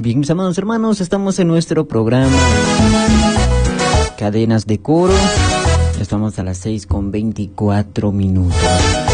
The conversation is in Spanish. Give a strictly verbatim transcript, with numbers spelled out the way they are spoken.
Bien, mis amados hermanos, estamos en nuestro programa Cadenas de Coro. Estamos a las seis con veinticuatro minutos.